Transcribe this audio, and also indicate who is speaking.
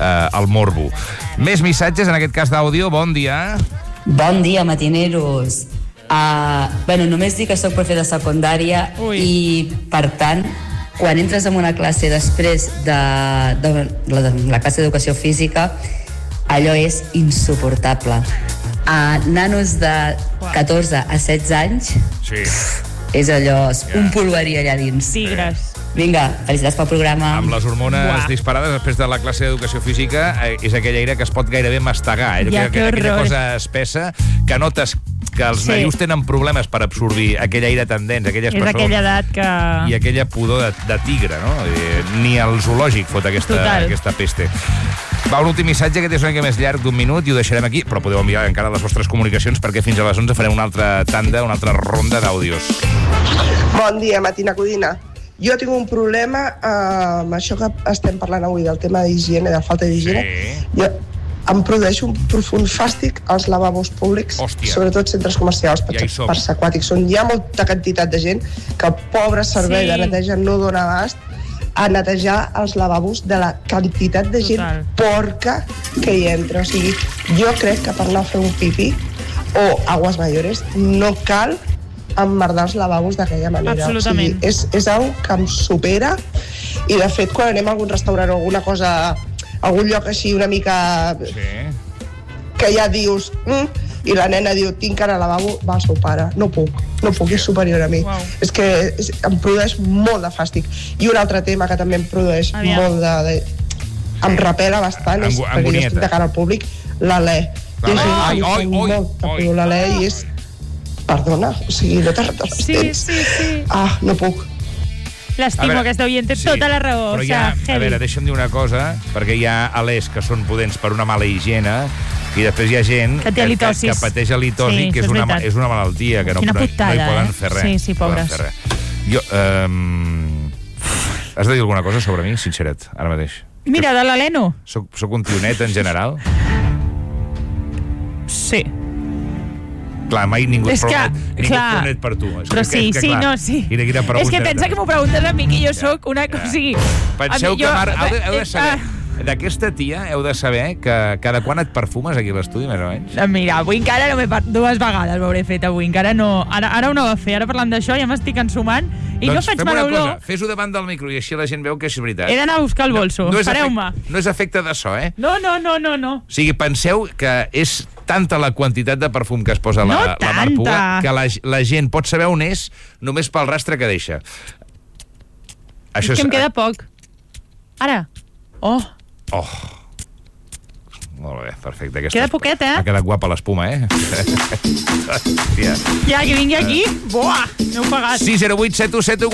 Speaker 1: el morbo. Més missatges, en aquest cas d'àudio. Bon dia.
Speaker 2: Bon dia, matineros. Només dic que soc profe de secundària i, per tant, quan entres en una classe després de la classe d'educació física, allò és insuportable. Nanos de 14 a 16 anys, és allò, un polverí allà dins.
Speaker 3: Tigres.
Speaker 2: Vinga, felicitats pel programa.
Speaker 1: Amb les hormones disparades després de la classe d'educació física, és aquell aire que es pot gairebé mastegar. Aquella cosa espessa que notes que els naius tenen problemes per absorbir aquell aire tan dens, aquella espessor.
Speaker 3: És aquella edat que...
Speaker 1: I aquella pudor de tigre, no? Ni el zoològic fot aquesta peste. Va, un últim missatge, aquest és una mica més llarg d'1 minut i ho deixarem aquí, però podeu enviar encara les vostres comunicacions perquè fins a les 11 farem una altra tanda, una altra ronda d'àudios.
Speaker 4: Bon dia, Matina Codina. Jo tinc un problema amb això que estem parlant avui, del tema d'higiene, de falta d'higiene. Em produeix un profund fàstic als lavabos públics, sobretot centres comercials, parcs aquàtics, on hi ha molta quantitat de gent que el pobre servei de neteja no dona abast a netejar els lavabos de la quantitat de gent porca que hi entra. O sigui, jo crec que per anar a fer un pipí o aguas mayores no cal emmerdar els lavabos d'aquella manera.
Speaker 3: Absolutament.
Speaker 4: O sigui, és algo que em supera i, de fet, quan anem a algun restaurant o alguna cosa, algun lloc així una mica que ja dius i la nena diu, tinc cara al lavabo, va al seu pare. No puc, és superior a mi. És que em produeix molt de fàstic. I un altre tema que també em produeix molt de... em repela bastant, és perquè jo estic de cara al públic, l'alè. L'alè i és... Perdona, o sigui, no t'has retrat els temps. No puc.
Speaker 3: L'estimo, aquesta oiente, tota la raó.
Speaker 1: Però ja, a veure, deixa'm dir una cosa, perquè hi ha alès que són pudents per una mala higiene i després hi ha gent que pateix halitosi, que és una malaltia, que no hi poden fer res.
Speaker 3: Sí, pobres.
Speaker 1: Jo, has de dir alguna cosa sobre mi, sinceret, ara mateix?
Speaker 3: Mira, de l'Heleno.
Speaker 1: Soc un tionet, en general?
Speaker 3: Sí.
Speaker 1: Clar, mai ningú és promet per tu.
Speaker 3: Però sí. És que pensa que m'ho preguntes a mi, que jo sóc una cosa...
Speaker 1: Penseu que, Marc, heu de saber... D'aquesta tia heu de saber que cada quan et perfumes aquí a l'estudi, més o menys?
Speaker 3: Mira, avui encara no dues vegades ho hauré fet, avui encara no... Ara ho no va fer, ara parlant d'això ja m'estic ensumant i no faig mala olor.
Speaker 1: Fes-ho davant del micro i així la gent veu que és veritat.
Speaker 3: He d'anar a buscar el bolso, espereu-me.
Speaker 1: No és efecte de so, eh?
Speaker 3: No.
Speaker 1: O sigui, penseu que és tanta la quantitat de perfum que es posa la Marpuga que la gent pot saber on és només pel rastre que deixa.
Speaker 3: És que em queda poc. Ara.
Speaker 1: Molt bé, perfecte.
Speaker 3: Queda poquet, eh?
Speaker 1: Ha quedat guapa l'espuma, eh?
Speaker 3: Ja, que vingui aquí. Buah, m'heu pagat.
Speaker 1: 608 717